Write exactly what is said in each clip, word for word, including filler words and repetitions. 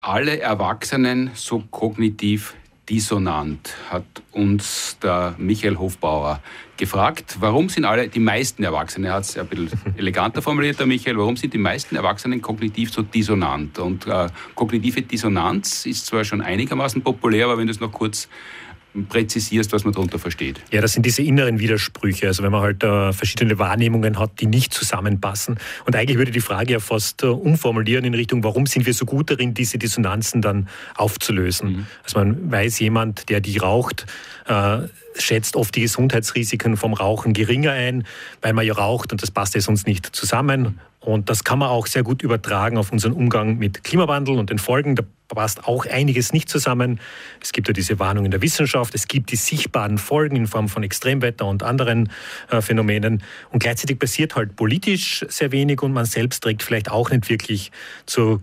alle Erwachsenen so kognitiv dissonant, hat uns der Michael Hofbauer gefragt. Warum sind alle, die meisten Erwachsenen, er hat es ein bisschen eleganter formuliert, der Michael, warum sind die meisten Erwachsenen kognitiv so dissonant? Und äh, kognitive Dissonanz ist zwar schon einigermaßen populär, aber wenn du es noch kurz präzisierst, was man darunter versteht. Ja, das sind diese inneren Widersprüche, also wenn man halt äh, verschiedene Wahrnehmungen hat, die nicht zusammenpassen. Und eigentlich würde die Frage ja fast äh, umformulieren in Richtung, warum sind wir so gut darin, diese Dissonanzen dann aufzulösen? Mhm. Also man weiß, jemand, der die raucht, äh, schätzt oft die Gesundheitsrisiken vom Rauchen geringer ein, weil man ja raucht und das passt ja sonst nicht zusammen. Und das kann man auch sehr gut übertragen auf unseren Umgang mit Klimawandel und den Folgen. Da passt auch einiges nicht zusammen. Es gibt ja diese Warnung in der Wissenschaft, es gibt die sichtbaren Folgen in Form von Extremwetter und anderen äh, Phänomenen. Und gleichzeitig passiert halt politisch sehr wenig und man selbst trägt vielleicht auch nicht wirklich zu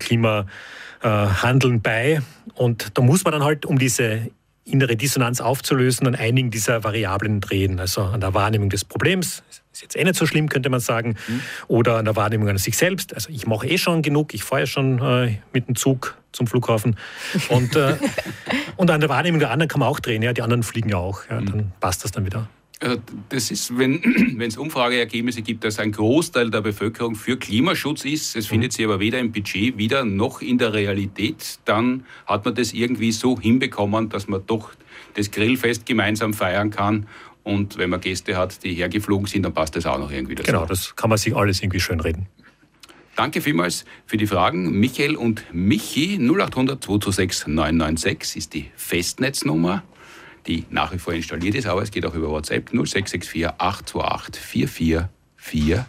Klimahandeln äh, bei. Und da muss man dann halt, um diese innere Dissonanz aufzulösen, an einigen dieser Variablen drehen. Also an der Wahrnehmung des Problems, ist jetzt eh nicht so schlimm, könnte man sagen, mhm. oder an der Wahrnehmung an sich selbst. Also ich mache eh schon genug, ich fahre ja schon äh, mit dem Zug zum Flughafen. Und, äh, und an der Wahrnehmung der anderen kann man auch drehen. Ja, die anderen fliegen ja auch. Ja, dann passt das dann wieder. Das ist, wenn es Umfrageergebnisse gibt, dass ein Großteil der Bevölkerung für Klimaschutz ist, es findet sich aber weder im Budget wieder noch in der Realität, dann hat man das irgendwie so hinbekommen, dass man doch das Grillfest gemeinsam feiern kann. Und wenn man Gäste hat, die hergeflogen sind, dann passt das auch noch irgendwie dazu. Genau, das kann man sich alles irgendwie schönreden. Danke vielmals für die Fragen. Michael und Michi, null acht hundert zwei zwei sechs neun neun sechs ist die Festnetznummer, die nach wie vor installiert ist, aber es geht auch über WhatsApp null sechs sechs vier acht zwei acht vier vier vier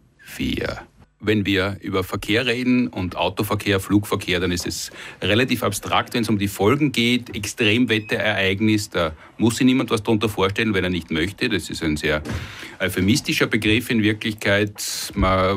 vier. Wenn wir über Verkehr reden und Autoverkehr, Flugverkehr, dann ist es relativ abstrakt, wenn es um die Folgen geht. Extremwetterereignis, da muss sich niemand was darunter vorstellen, wenn er nicht möchte. Das ist ein sehr euphemistischer Begriff in Wirklichkeit.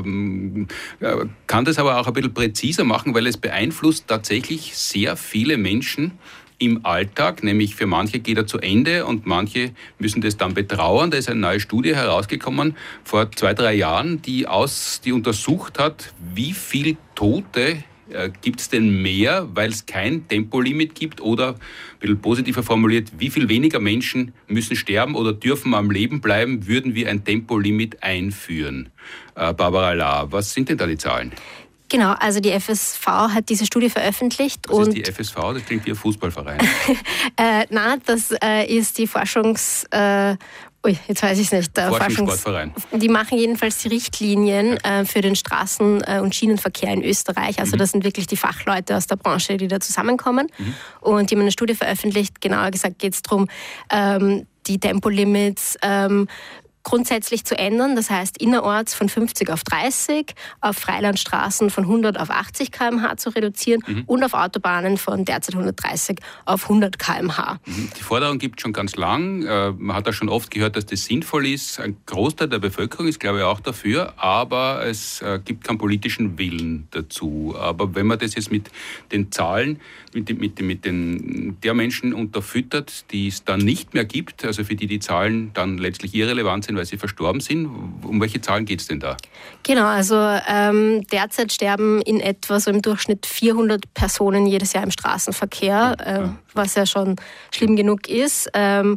Man kann das aber auch ein bisschen präziser machen, weil es beeinflusst tatsächlich sehr viele Menschen im Alltag, nämlich für manche geht er zu Ende und manche müssen das dann betrauern. Da ist eine neue Studie herausgekommen vor zwei, drei Jahren, die, aus, die untersucht hat, wie viel Tote äh, gibt es denn mehr, weil es kein Tempolimit gibt, oder, ein bisschen positiver formuliert, wie viel weniger Menschen müssen sterben oder dürfen am Leben bleiben, würden wir ein Tempolimit einführen. Äh, Barbara Lahr, was sind denn da die Zahlen? Genau, also die F S V hat diese Studie veröffentlicht. Was und ist die F S V? Das klingt wie ein Fußballverein. äh, nein, das äh, ist die Forschungs... Äh, ui, jetzt weiß ich es nicht. Der Forschungssportverein. Forschungs- die machen jedenfalls die Richtlinien äh, für den Straßen- äh, und Schienenverkehr in Österreich. Also mhm. das sind wirklich die Fachleute aus der Branche, die da zusammenkommen. Mhm. Und die haben eine Studie veröffentlicht. Genauer gesagt geht es darum, ähm, die Tempolimits ähm, grundsätzlich zu ändern, das heißt innerorts von fünfzig auf dreißig, auf Freilandstraßen von hundert auf achtzig Kilometer pro Stunde zu reduzieren mhm. und auf Autobahnen von derzeit hundertdreißig auf hundert Kilometer pro Stunde. Die Forderung gibt es schon ganz lang. Man hat auch schon oft gehört, dass das sinnvoll ist. Ein Großteil der Bevölkerung ist, glaube ich, auch dafür, aber es gibt keinen politischen Willen dazu. Aber wenn man das jetzt mit den Zahlen, mit, den, mit, den, mit den der Menschen unterfüttert, die es dann nicht mehr gibt, also für die die Zahlen dann letztlich irrelevant sind, weil sie verstorben sind. Um welche Zahlen geht es denn da? Genau, also ähm, derzeit sterben in etwa so im Durchschnitt vierhundert Personen jedes Jahr im Straßenverkehr, äh, was ja schon schlimm genug ist. Ähm,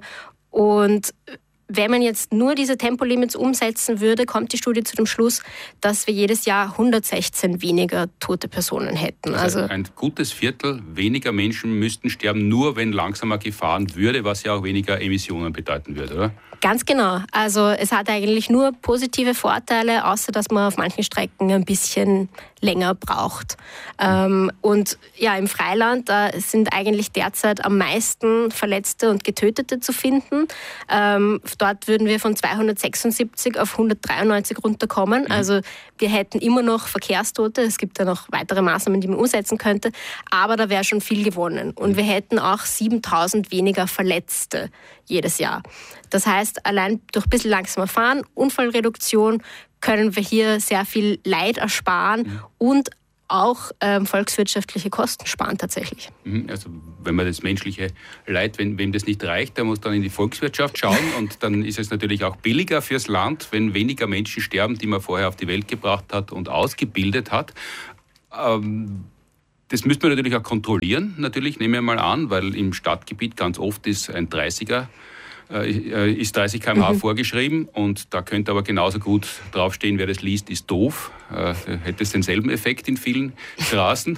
und wenn man jetzt nur diese Tempolimits umsetzen würde, kommt die Studie zu dem Schluss, dass wir jedes Jahr hundertsechzehn weniger tote Personen hätten. Also ein gutes Viertel weniger Menschen müssten sterben, nur wenn langsamer gefahren würde, was ja auch weniger Emissionen bedeuten würde, oder? Ganz genau. Also es hat eigentlich nur positive Vorteile, außer dass man auf manchen Strecken ein bisschen länger braucht. Ähm, und ja, im Freiland da sind eigentlich derzeit am meisten Verletzte und Getötete zu finden. Ähm, dort würden wir von zweihundertsechsundsiebzig auf hundertdreiundneunzig runterkommen. Mhm. Also wir hätten immer noch Verkehrstote. Es gibt ja noch weitere Maßnahmen, die man umsetzen könnte. Aber da wäre schon viel gewonnen. Und wir hätten auch siebentausend weniger Verletzte jedes Jahr. Das heißt, allein durch ein bisschen langsamer Fahren, Unfallreduktion, können wir hier sehr viel Leid ersparen mhm. und auch ähm, volkswirtschaftliche Kosten sparen tatsächlich. Also wenn man das menschliche Leid, wenn wem das nicht reicht, der muss dann in die Volkswirtschaft schauen und dann ist es natürlich auch billiger fürs Land, wenn weniger Menschen sterben, die man vorher auf die Welt gebracht hat und ausgebildet hat. Ähm, Das müsste man natürlich auch kontrollieren, natürlich, nehmen wir mal an, weil im Stadtgebiet ganz oft ist ein dreißiger ist dreißig Kilometer pro Stunde mhm. vorgeschrieben und da könnte aber genauso gut draufstehen, wer das liest, ist doof. Äh, hätte es denselben Effekt in vielen Straßen?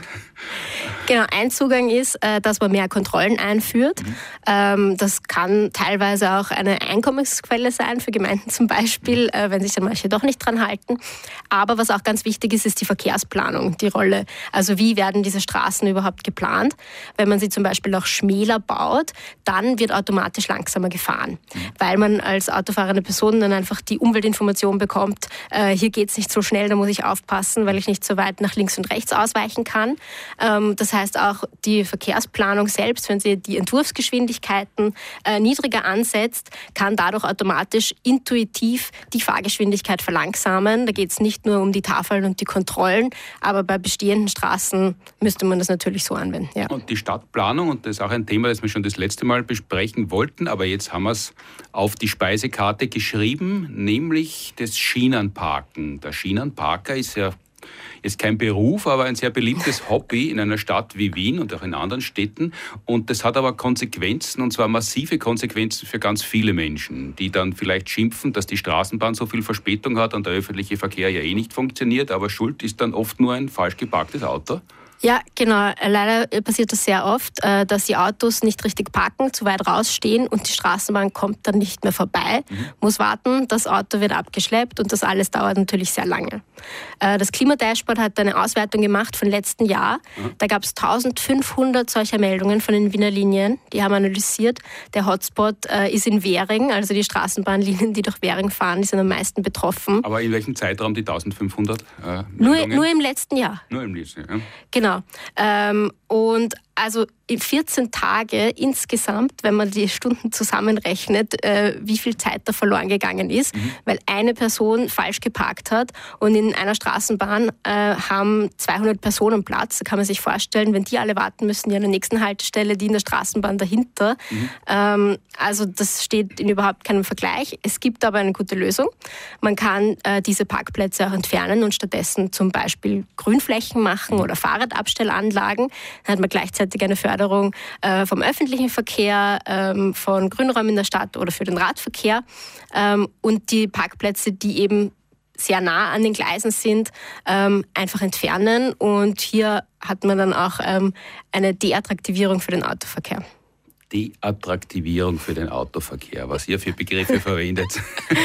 Genau, ein Zugang ist, dass man mehr Kontrollen einführt. Mhm. Das kann teilweise auch eine Einkommensquelle sein für Gemeinden zum Beispiel, mhm. wenn sich dann manche doch nicht dran halten. Aber was auch ganz wichtig ist, ist die Verkehrsplanung, die Rolle. Also wie werden diese Straßen überhaupt geplant? Wenn man sie zum Beispiel auch schmäler baut, dann wird automatisch langsamer gefahren, mhm. weil man als autofahrende Person dann einfach die Umweltinformation bekommt, äh, hier geht es nicht so schnell, da muss ich aufpassen, weil ich nicht so weit nach links und rechts ausweichen kann. Ähm, das heißt auch die Verkehrsplanung selbst, wenn sie die Entwurfsgeschwindigkeiten äh, niedriger ansetzt, kann dadurch automatisch intuitiv die Fahrgeschwindigkeit verlangsamen. Da geht es nicht nur um die Tafeln und die Kontrollen, aber bei bestehenden Straßen müsste man das natürlich so anwenden. Ja. Und die Stadtplanung, und das ist auch ein Thema, das wir schon das letzte Mal besprechen wollten, aber jetzt haben wir es auf die Speisekarte geschrieben, nämlich das Schienenparken. Der Schienenparker ist ja ist kein Beruf, aber ein sehr beliebtes Hobby in einer Stadt wie Wien und auch in anderen Städten. Und das hat aber Konsequenzen, und zwar massive Konsequenzen für ganz viele Menschen, die dann vielleicht schimpfen, dass die Straßenbahn so viel Verspätung hat und der öffentliche Verkehr ja eh nicht funktioniert, aber schuld ist dann oft nur ein falsch geparktes Auto. Ja, genau. Leider passiert das sehr oft, dass die Autos nicht richtig parken, zu weit rausstehen und die Straßenbahn kommt dann nicht mehr vorbei, mhm. muss warten, das Auto wird abgeschleppt und das alles dauert natürlich sehr lange. Das Klimadashboard hat eine Auswertung gemacht von letzten Jahr. Mhm. Da gab es eintausendfünfhundert solcher Meldungen von den Wiener Linien. Die haben analysiert. Der Hotspot ist in Währing, also die Straßenbahnlinien, die durch Währing fahren, die sind am meisten betroffen. Aber in welchem Zeitraum die eintausendfünfhundert äh, nur, nur im letzten Jahr. Nur im letzten Jahr, ja. Genau. Ähm, und also vierzehn Tage insgesamt, wenn man die Stunden zusammenrechnet, äh, wie viel Zeit da verloren gegangen ist, mhm. weil eine Person falsch geparkt hat und in einer Straßenbahn äh, haben zweihundert Personen Platz. Da kann man sich vorstellen, wenn die alle warten müssen, die an der nächsten Haltestelle, die in der Straßenbahn dahinter. Mhm. Ähm, also das steht in überhaupt keinem Vergleich. Es gibt aber eine gute Lösung. Man kann äh, diese Parkplätze auch entfernen und stattdessen zum Beispiel Grünflächen machen oder Fahrradabstellanlagen. Dann hat man gleichzeitig eine Förderung äh, vom öffentlichen Verkehr, ähm, von Grünräumen in der Stadt oder für den Radverkehr. Ähm, und die Parkplätze, die eben sehr nah an den Gleisen sind, ähm, einfach entfernen. Und hier hat man dann auch ähm, eine Deattraktivierung für den Autoverkehr. Deattraktivierung für den Autoverkehr, was ihr für Begriffe verwendet.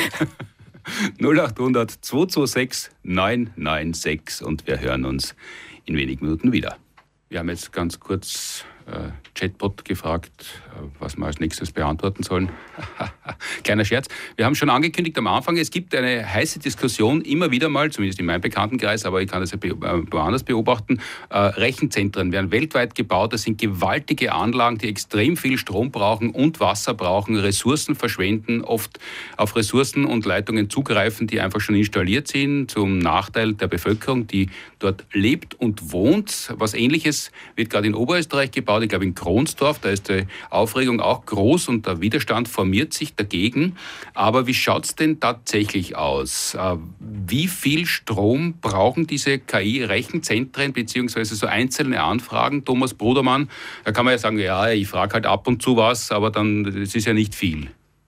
null acht hundert zwei zwei sechs neun neun sechs und wir hören uns in wenigen Minuten wieder. Wir haben jetzt ganz kurz äh, Chatbot gefragt, äh, was wir als nächstes beantworten sollen. Kleiner Scherz. Wir haben schon angekündigt am Anfang, es gibt eine heiße Diskussion immer wieder mal, zumindest in meinem Bekanntenkreis, aber ich kann das ja be- äh, woanders beobachten. Äh, Rechenzentren werden weltweit gebaut. Das sind gewaltige Anlagen, die extrem viel Strom brauchen und Wasser brauchen, Ressourcen verschwenden, oft auf Ressourcen und Leitungen zugreifen, die einfach schon installiert sind, zum Nachteil der Bevölkerung, die dort lebt und wohnt. Was Ähnliches wird gerade in Oberösterreich gebaut, ich glaube in Kronsdorf, da ist die Aufregung auch groß und der Widerstand formiert sich dagegen. Aber wie schaut es denn tatsächlich aus? Wie viel Strom brauchen diese K I-Rechenzentren beziehungsweise so einzelne Anfragen? Thomas Brudermann, da kann man ja sagen, ja, ich frage halt ab und zu was, aber dann, das ist ja nicht viel.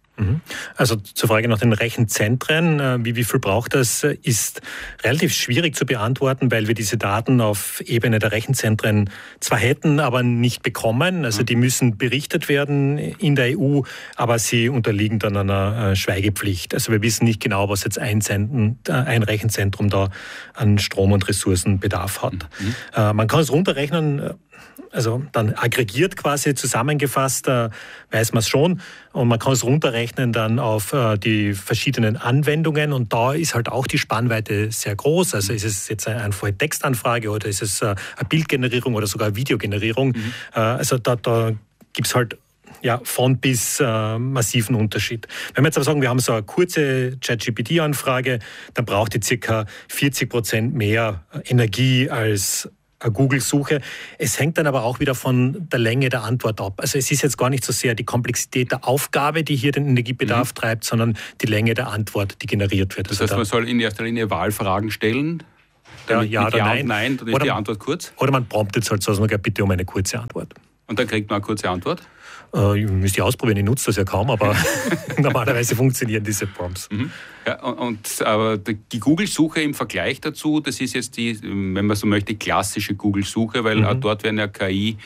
Also zur Frage nach den Rechenzentren, wie, wie viel braucht das, ist relativ schwierig zu beantworten, weil wir diese Daten auf Ebene der Rechenzentren zwar hätten, aber nicht bekommen. Also die müssen berichtet werden in der E U, aber sie unterliegen dann einer Schweigepflicht. Also wir wissen nicht genau, was jetzt ein, Zentren, ein Rechenzentrum da an Strom- und Ressourcenbedarf hat. Mhm. Man kann es runterrechnen. Also dann aggregiert quasi zusammengefasst, äh, weiß man es schon. Und man kann es runterrechnen dann auf äh, die verschiedenen Anwendungen. Und da ist halt auch die Spannweite sehr groß. Also ist es jetzt eine einfache Textanfrage oder ist es äh, eine Bildgenerierung oder sogar eine Videogenerierung. Mhm. Äh, also da, da gibt es halt ja, von bis äh, massiven Unterschied. Wenn wir jetzt aber sagen, wir haben so eine kurze ChatGPT-Anfrage, dann braucht die circa vierzig Prozent mehr Energie als eine Google-Suche. Es hängt dann aber auch wieder von der Länge der Antwort ab. Also es ist jetzt gar nicht so sehr die Komplexität der Aufgabe, die hier den Energiebedarf mhm. treibt, sondern die Länge der Antwort, die generiert wird. Das also heißt, da man soll in erster Linie Wahlfragen stellen? Ja, ja oder ja nein. Und nein, dann ist oder, die Antwort kurz. Oder man promptet es halt so, dass man sagt, bitte um eine kurze Antwort. Und dann kriegt man eine kurze Antwort? Äh, ich müsste ausprobieren, ich nutze das ja kaum, aber normalerweise funktionieren diese Prompts. Mhm. Ja, und, und aber die Google-Suche im Vergleich dazu, das ist jetzt die, wenn man so möchte, klassische Google-Suche, weil mhm. auch dort werden ja K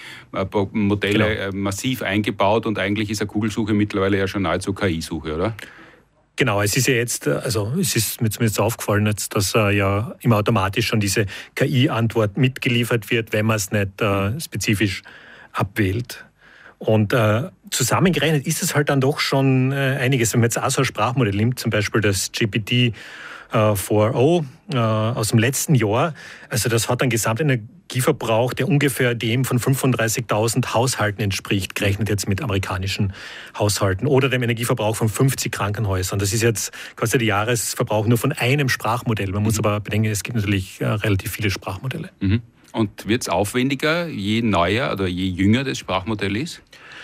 I-Modelle genau. massiv eingebaut und eigentlich ist eine Google-Suche mittlerweile ja schon nahezu K I-Suche, oder? Genau, es ist ja jetzt, also es ist mir zumindest aufgefallen, jetzt, dass äh, ja immer automatisch schon diese K I-Antwort mitgeliefert wird, wenn man es nicht äh, spezifisch abwählt. Und äh, zusammengerechnet ist es halt dann doch schon äh, einiges. Wenn man jetzt auch so ein Sprachmodell nimmt, zum Beispiel das G P T äh, vier o äh, aus dem letzten Jahr, also das hat einen Gesamtenergieverbrauch, der ungefähr dem von fünfunddreißigtausend Haushalten entspricht, gerechnet jetzt mit amerikanischen Haushalten, oder dem Energieverbrauch von fünfzig Krankenhäusern. Das ist jetzt quasi der Jahresverbrauch nur von einem Sprachmodell. Man muss aber bedenken, es gibt natürlich äh, relativ viele Sprachmodelle. Mhm. Und wird es aufwendiger, je neuer oder je jünger das Sprachmodell ist?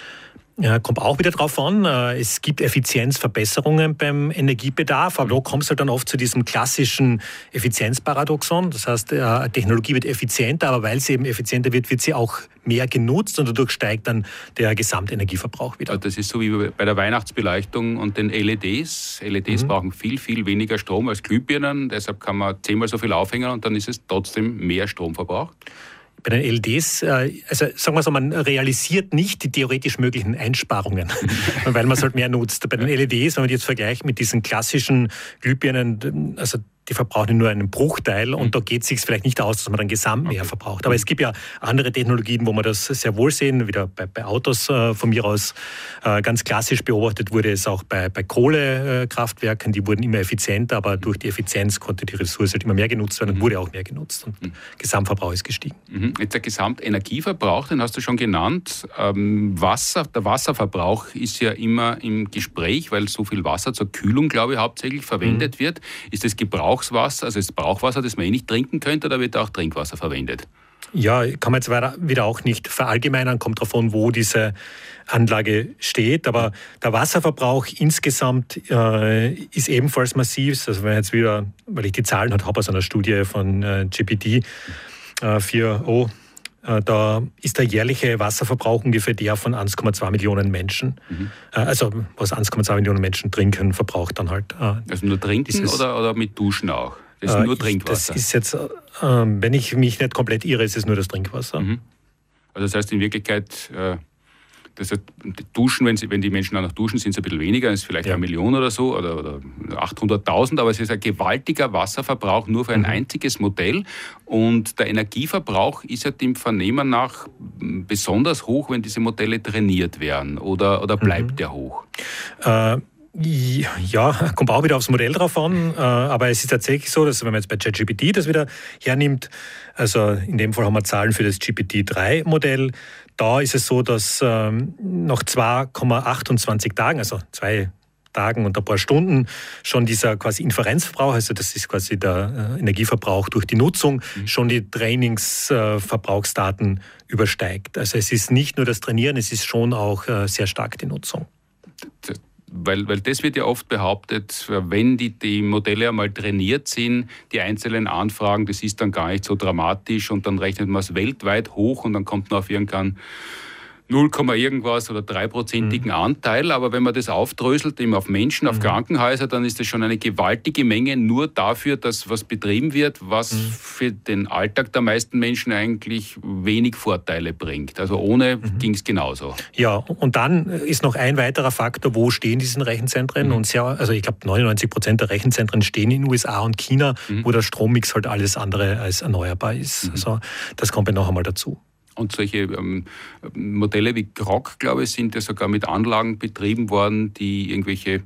Ja, kommt auch wieder drauf an. Es gibt Effizienzverbesserungen beim Energiebedarf, aber da kommt es halt dann oft zu diesem klassischen Effizienzparadoxon. Das heißt, Technologie wird effizienter, aber weil sie eben effizienter wird, wird sie auch mehr genutzt und dadurch steigt dann der Gesamtenergieverbrauch wieder. Das ist so wie bei der Weihnachtsbeleuchtung und den L E Ds. L E Ds mhm. brauchen viel, viel weniger Strom als Glühbirnen, deshalb kann man zehnmal so viel aufhängen und dann ist es trotzdem mehr Strom verbraucht. Bei den L E Ds, also sagen wir so, man realisiert nicht die theoretisch möglichen Einsparungen, weil man es halt mehr nutzt. Bei den L E Ds, wenn man die jetzt vergleicht mit diesen klassischen Glühbirnen, also die verbrauchen nur einen Bruchteil und da geht es sich vielleicht nicht aus, dass man dann gesamt mehr okay. verbraucht. Aber es gibt ja andere Technologien, wo man das sehr wohl sehen. Wieder bei, bei Autos äh, von mir aus äh, ganz klassisch beobachtet wurde es auch bei, bei Kohlekraftwerken. Die wurden immer effizienter, aber durch die Effizienz konnte die Ressource halt immer mehr genutzt werden und mhm. wurde auch mehr genutzt. Und mhm. Gesamtverbrauch ist gestiegen. Mhm. Jetzt der Gesamtenergieverbrauch, den hast du schon genannt. Ähm, Wasser, der Wasserverbrauch ist ja immer im Gespräch, weil so viel Wasser zur Kühlung, glaube ich, hauptsächlich verwendet mhm. wird. Ist das Gebrauch Wasser, also das Brauchwasser, das man eh nicht trinken könnte, oder wird auch Trinkwasser verwendet? Ja, kann man jetzt wieder auch nicht verallgemeinern, kommt darauf an, wo diese Anlage steht. Aber der Wasserverbrauch insgesamt äh, ist ebenfalls massiv. Also wenn jetzt wieder, weil ich die Zahlen habe aus einer Studie von äh, G P T vier o, äh, da ist der jährliche Wasserverbrauch ungefähr der von eins Komma zwei Millionen Menschen. Mhm. Äh, also was eins Komma zwei Millionen Menschen trinken, verbraucht dann halt. Äh, also nur trinken oder, oder mit Duschen auch? Das ist äh, nur Trinkwasser? Das ist jetzt, äh, wenn ich mich nicht komplett irre, ist es nur das Trinkwasser. Mhm. Also das heißt in Wirklichkeit, äh, das heißt, Duschen, wenn, sie, wenn die Menschen auch noch duschen, sind es ein bisschen weniger, ist vielleicht ja. eine Million oder so oder, oder achthunderttausend, aber es ist ein gewaltiger Wasserverbrauch nur für ein mhm. einziges Modell und der Energieverbrauch ist ja dem Vernehmen nach besonders hoch, wenn diese Modelle trainiert werden, oder, oder bleibt mhm. der hoch? Äh, Ja, kommt auch wieder aufs Modell drauf an, aber es ist tatsächlich so, dass wenn man jetzt bei ChatGPT das wieder hernimmt, also in dem Fall haben wir Zahlen für das G P T drei Modell, da ist es so, dass ähm, nach zwei Komma achtundzwanzig Tagen, also zwei Tagen und ein paar Stunden, schon dieser quasi Inferenzverbrauch, also das ist quasi der äh, Energieverbrauch durch die Nutzung, mhm. schon die Trainingsverbrauchsdaten äh, übersteigt. Also es ist nicht nur das Trainieren, es ist schon auch äh, sehr stark die Nutzung. Das Weil, weil das wird ja oft behauptet, wenn die, die Modelle einmal trainiert sind, die einzelnen Anfragen, das ist dann gar nicht so dramatisch und dann rechnet man es weltweit hoch und dann kommt man auf irgendeinen null, irgendwas oder dreiprozentigen mhm. Anteil. Aber wenn man das aufdröselt, eben auf Menschen, auf mhm. Krankenhäuser, dann ist das schon eine gewaltige Menge nur dafür, dass was betrieben wird, was mhm. für den Alltag der meisten Menschen eigentlich wenig Vorteile bringt. Also ohne mhm. ging es genauso. Ja, und dann ist noch ein weiterer Faktor, wo stehen diese Rechenzentren? Mhm. Und sehr, also ich glaube neunundneunzig Prozent der Rechenzentren stehen in den U S A und China, mhm. wo der Strommix halt alles andere als erneuerbar ist. Mhm. Also das kommt ja noch einmal dazu. Und solche ähm, Modelle wie Grok, glaube ich, sind ja sogar mit Anlagen betrieben worden, die irgendwelche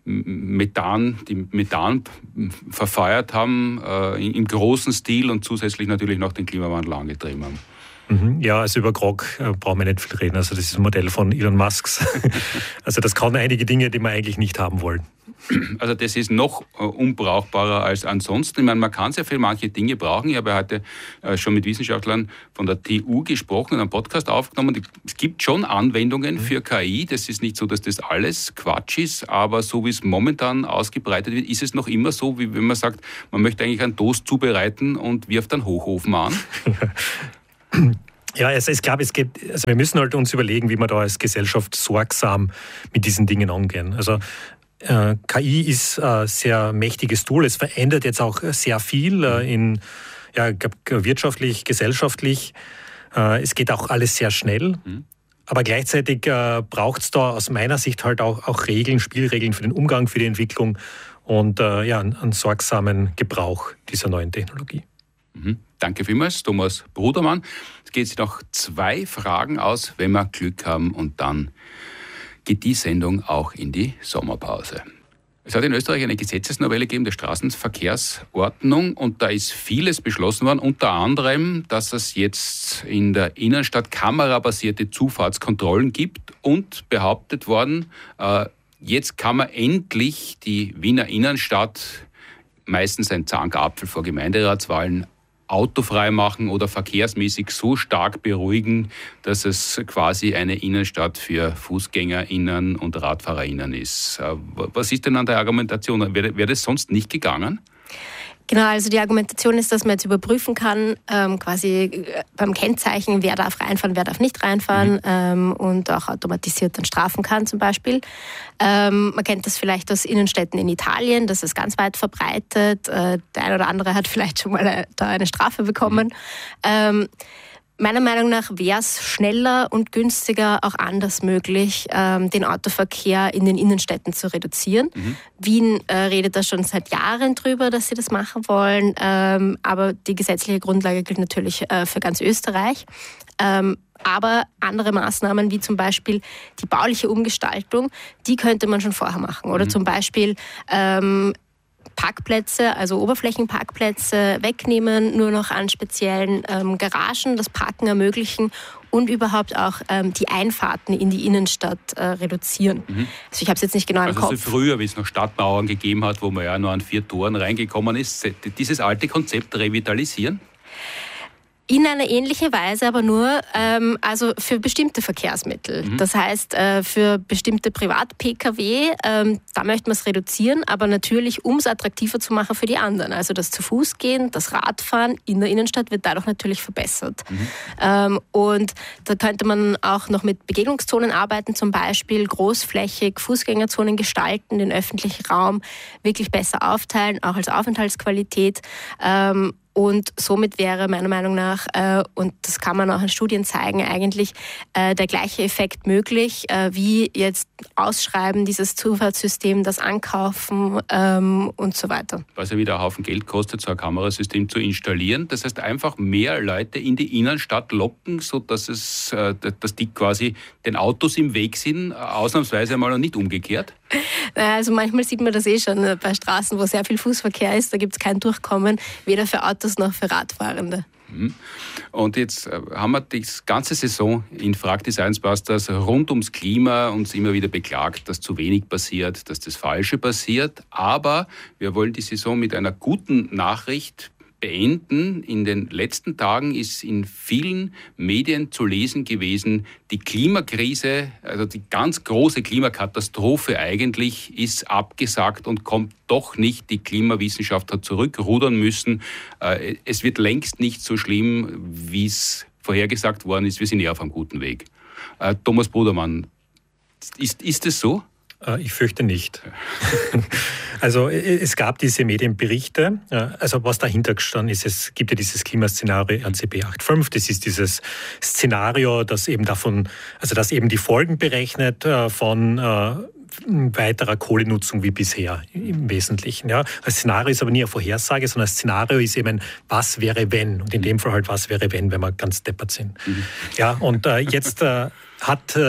Methan, die Methan verfeuert haben, äh, im großen Stil und zusätzlich natürlich noch den Klimawandel angetrieben haben. Ja, also über Grok äh, brauchen wir nicht viel reden. Also das ist ein Modell von Elon Musks. Also das kann einige Dinge, die wir eigentlich nicht haben wollen. Also das ist noch äh, unbrauchbarer als ansonsten. Ich meine, man kann sehr viel manche Dinge brauchen. Ich habe heute äh, schon mit Wissenschaftlern von der T U gesprochen und einen Podcast aufgenommen. Es gibt schon Anwendungen mhm. für K I. Das ist nicht so, dass das alles Quatsch ist, aber so wie es momentan ausgebreitet wird, ist es noch immer so, wie wenn man sagt, man möchte eigentlich einen Toast zubereiten und wirft einen Hochofen an. Ja, also ich glaube, es geht, also wir müssen halt uns überlegen, wie wir da als Gesellschaft sorgsam mit diesen Dingen umgehen. Also äh, K I ist ein sehr mächtiges Tool. Es verändert jetzt auch sehr viel äh, in, ja, wirtschaftlich, gesellschaftlich. Äh, es geht auch alles sehr schnell. Mhm. Aber gleichzeitig äh, braucht es da aus meiner Sicht halt auch, auch Regeln, Spielregeln für den Umgang, für die Entwicklung und äh, ja, einen, einen sorgsamen Gebrauch dieser neuen Technologie. Mhm. Danke vielmals, Thomas Brudermann. Es geht sich noch zwei Fragen aus, wenn wir Glück haben, und dann geht die Sendung auch in die Sommerpause. Es hat in Österreich eine Gesetzesnovelle gegeben der Straßenverkehrsordnung und da ist vieles beschlossen worden, unter anderem, dass es jetzt in der Innenstadt kamerabasierte Zufahrtskontrollen gibt und behauptet worden, äh, jetzt kann man endlich die Wiener Innenstadt, meistens ein Zankapfel vor Gemeinderatswahlen, autofrei machen oder verkehrsmäßig so stark beruhigen, dass es quasi eine Innenstadt für FußgängerInnen und RadfahrerInnen ist. Was ist denn an der Argumentation? Wäre, wäre das sonst nicht gegangen? Genau, also die Argumentation ist, dass man jetzt überprüfen kann, ähm, quasi beim Kennzeichen, wer darf reinfahren, wer darf nicht reinfahren mhm. ähm, und auch automatisiert dann strafen kann zum Beispiel. Ähm, man kennt das vielleicht aus Innenstädten in Italien, das ist ganz weit verbreitet. Äh, der eine oder andere hat vielleicht schon mal eine, da eine Strafe bekommen. Mhm. Ähm, Meiner Meinung nach wäre es schneller und günstiger auch anders möglich, ähm, den Autoverkehr in den Innenstädten zu reduzieren. Mhm. Wien äh, redet da schon seit Jahren drüber, dass sie das machen wollen, ähm, aber die gesetzliche Grundlage gilt natürlich äh, für ganz Österreich. Ähm, aber andere Maßnahmen, wie zum Beispiel die bauliche Umgestaltung, die könnte man schon vorher machen. Oder mhm. zum Beispiel ähm, Parkplätze, also Oberflächenparkplätze wegnehmen, nur noch an speziellen ähm, Garagen das Parken ermöglichen und überhaupt auch ähm, die Einfahrten in die Innenstadt äh, reduzieren. Mhm. Also ich habe es jetzt nicht genau im also Kopf. Also so früher, wie es noch Stadtmauern gegeben hat, wo man ja nur an vier Toren reingekommen ist, dieses alte Konzept revitalisieren? In einer ähnlichen Weise, aber nur ähm, also für bestimmte Verkehrsmittel. Mhm. Das heißt, äh, für bestimmte Privat-P K W, ähm, da möchte man es reduzieren, aber natürlich, um es attraktiver zu machen für die anderen. Also das Zu-Fuß-Gehen, das Radfahren in der Innenstadt wird dadurch natürlich verbessert. Mhm. Ähm, und da könnte man auch noch mit Begegnungszonen arbeiten, zum Beispiel großflächig Fußgängerzonen gestalten, den öffentlichen Raum wirklich besser aufteilen, auch als Aufenthaltsqualität. Ähm, Und somit wäre meiner Meinung nach, äh, und das kann man auch in Studien zeigen, eigentlich äh, der gleiche Effekt möglich, äh, wie jetzt Ausschreiben, dieses Zufahrtssystem, das Ankaufen ähm, und so weiter. Was ja wieder einen Haufen Geld kostet, so ein Kamerasystem zu installieren. Das heißt, einfach mehr Leute in die Innenstadt locken, sodass es, äh, dass die quasi den Autos im Weg sind, ausnahmsweise einmal und nicht umgekehrt. Also manchmal sieht man das eh schon bei Straßen, wo sehr viel Fußverkehr ist. Da gibt es kein Durchkommen, weder für Autos noch für Radfahrende. Und jetzt haben wir die ganze Saison in Frag die Science-Busters rund ums Klima uns immer wieder beklagt, dass zu wenig passiert, dass das Falsche passiert. Aber wir wollen die Saison mit einer guten Nachricht beenden. In den letzten Tagen ist in vielen Medien zu lesen gewesen, die Klimakrise, also die ganz große Klimakatastrophe eigentlich, ist abgesagt und kommt doch nicht. Die Klimawissenschaft hat zurückrudern müssen. Es wird längst nicht so schlimm, wie es vorhergesagt worden ist. Wir sind eher auf einem guten Weg. Thomas Brudermann, ist, ist es so? Ich fürchte nicht. Also es gab diese Medienberichte, also was dahinter gestanden ist, es gibt ja dieses Klimaszenario R C P acht Punkt fünf, das ist dieses Szenario, das eben davon, also das eben die Folgen berechnet von weiterer Kohlenutzung wie bisher im Wesentlichen. Ja. Ein Szenario ist aber nie eine Vorhersage, sondern ein Szenario ist eben, was wäre wenn? Und in dem Fall halt, was wäre wenn, wenn wir ganz deppert sind. Mhm. Ja, und äh, jetzt äh, hat äh,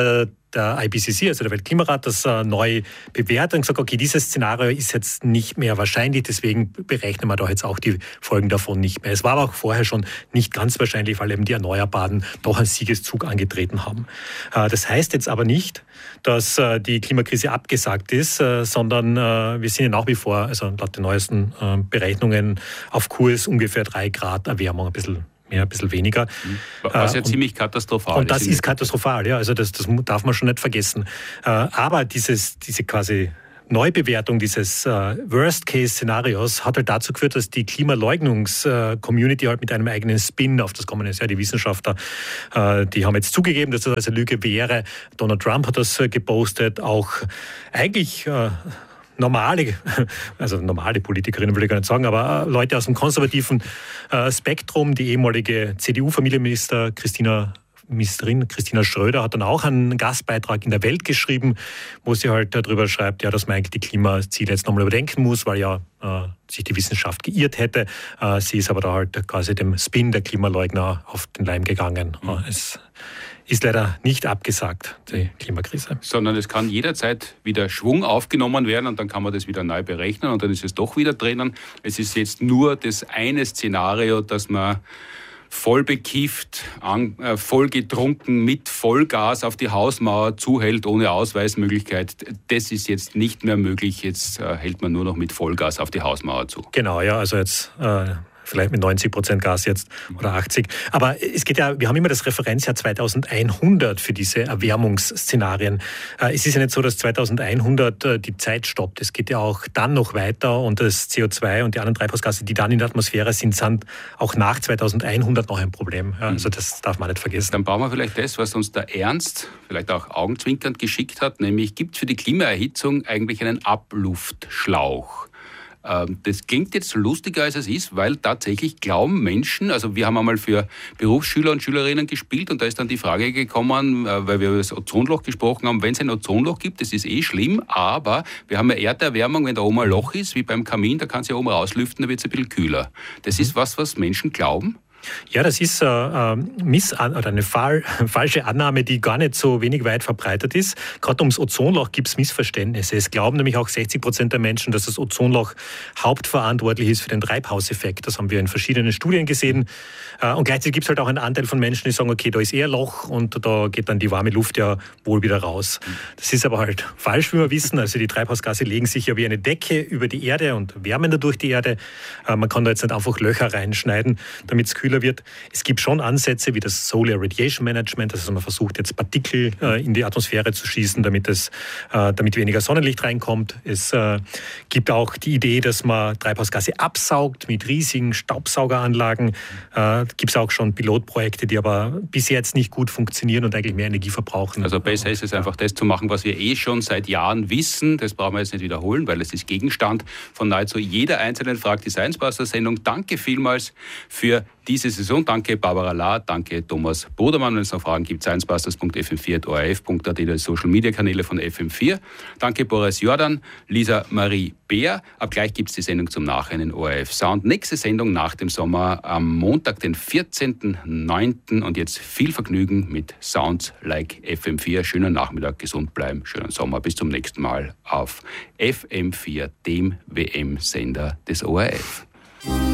der I P C C, also der Weltklimarat, das äh, neu bewertet und gesagt, okay, dieses Szenario ist jetzt nicht mehr wahrscheinlich, deswegen berechnen wir da jetzt auch die Folgen davon nicht mehr. Es war aber auch vorher schon nicht ganz wahrscheinlich, weil eben die Erneuerbaren doch einen Siegeszug angetreten haben. Äh, das heißt jetzt aber nicht, dass äh, die Klimakrise abgesagt ist, äh, sondern äh, wir sind ja nach wie vor, also laut den neuesten äh, Berechnungen, auf Kurs ungefähr drei Grad Erwärmung, ein bisschen mehr, ein bisschen weniger. Was ja und, ziemlich katastrophal ist. Und das ist katastrophal, ja, also das, das darf man schon nicht vergessen. Aber dieses, diese quasi Neubewertung dieses äh, Worst-Case-Szenarios hat halt dazu geführt, dass die Klimaleugnungs-Community halt mit einem eigenen Spin auf das kommen ist. Ja, die Wissenschaftler, äh, die haben jetzt zugegeben, dass das also eine Lüge wäre. Donald Trump hat das äh, gepostet, auch eigentlich äh, normale, also normale Politikerinnen will ich gar nicht sagen, aber Leute aus dem konservativen äh, Spektrum, die ehemalige C D U-Familienminister Christina Ministerin Christina Schröder hat dann auch einen Gastbeitrag in der Welt geschrieben, wo sie halt darüber schreibt, ja, dass man eigentlich die Klimaziele jetzt nochmal überdenken muss, weil ja äh, sich die Wissenschaft geirrt hätte. Äh, sie ist aber da halt quasi dem Spin der Klimaleugner auf den Leim gegangen. Mhm. Äh, es ist leider nicht abgesagt, die Klimakrise. Sondern es kann jederzeit wieder Schwung aufgenommen werden und dann kann man das wieder neu berechnen und dann ist es doch wieder drinnen. Es ist jetzt nur das eine Szenario, dass man voll bekifft, an, äh, voll getrunken, mit Vollgas auf die Hausmauer zuhält, ohne Ausweismöglichkeit. Das ist jetzt nicht mehr möglich. Jetzt äh, hält man nur noch mit Vollgas auf die Hausmauer zu. Genau, ja, also jetzt äh, vielleicht mit neunzig Prozent Gas jetzt oder achtzig. Aber es geht ja, wir haben immer das Referenzjahr zweitausendeinhundert für diese Erwärmungsszenarien. Es ist ja nicht so, dass zweitausendeinhundert die Zeit stoppt. Es geht ja auch dann noch weiter und das C O zwei und die anderen Treibhausgase, die dann in der Atmosphäre sind, sind auch nach zweitausendeinhundert noch ein Problem. Ja, also das darf man nicht vergessen. Dann brauchen wir vielleicht das, was uns der Ernst vielleicht auch augenzwinkernd geschickt hat, nämlich gibt es für die Klimaerhitzung eigentlich einen Abluftschlauch. Das klingt jetzt lustiger, als es ist, weil tatsächlich glauben Menschen, also wir haben einmal für Berufsschüler und Schülerinnen gespielt und da ist dann die Frage gekommen, weil wir über das Ozonloch gesprochen haben, wenn es ein Ozonloch gibt, das ist eh schlimm, aber wir haben eine Erderwärmung, wenn da oben ein Loch ist, wie beim Kamin, da kann es ja oben rauslüften, da wird es ein bisschen kühler. Das ist was, was Menschen glauben. Ja, das ist äh, äh, Miss- oder eine Fall, falsche Annahme, die gar nicht so wenig weit verbreitet ist. Gerade ums Ozonloch gibt es Missverständnisse. Es glauben nämlich auch sechzig Prozent der Menschen, dass das Ozonloch hauptverantwortlich ist für den Treibhauseffekt. Das haben wir in verschiedenen Studien gesehen. Äh, und gleichzeitig gibt es halt auch einen Anteil von Menschen, die sagen, okay, da ist eher ein Loch und da geht dann die warme Luft ja wohl wieder raus. Das ist aber halt falsch, wie wir wissen. Also die Treibhausgase legen sich ja wie eine Decke über die Erde und wärmen dadurch die Erde. Äh, man kann da jetzt nicht einfach Löcher reinschneiden, damit es kühler wird. Es gibt schon Ansätze wie das Solar Radiation Management, also man versucht jetzt Partikel äh, in die Atmosphäre zu schießen, damit, es, äh, damit weniger Sonnenlicht reinkommt. Es äh, gibt auch die Idee, dass man Treibhausgase absaugt mit riesigen Staubsaugeranlagen. Äh, gibt es auch schon Pilotprojekte, die aber bis jetzt nicht gut funktionieren und eigentlich mehr Energie verbrauchen. Also besser ist es einfach das zu machen, was wir eh schon seit Jahren wissen. Das brauchen wir jetzt nicht wiederholen, weil es ist Gegenstand von nahezu jeder einzelnen Frag die Science-Buster-Sendung. Danke vielmals für diese Saison. Danke Barbara Lahr, danke Thomas Bodermann. Wenn es noch Fragen gibt, sciencebusters punkt f m vier at o r f punkt a t, die Social-Media-Kanäle von F M vier. Danke Boris Jordan, Lisa Marie Beer. Ab gleich gibt es die Sendung zum Nachhinein in O R F Sound. Nächste Sendung nach dem Sommer am Montag, den vierzehnten neunten Und jetzt viel Vergnügen mit Sounds like F M vier. Schönen Nachmittag, gesund bleiben, schönen Sommer. Bis zum nächsten Mal auf F M vier, dem W M-Sender des O R F.